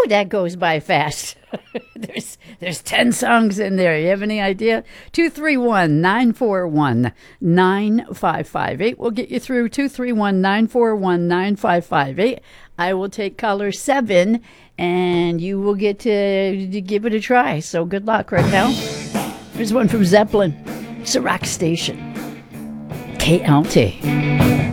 that goes by fast. There's 10 songs in there. You have any idea? 231-941-9558. We'll get you through 231-941-9558. I will take caller 7, and you will get to give it a try. So good luck right now. Here's one from Zeppelin. It's a rock station. KLT.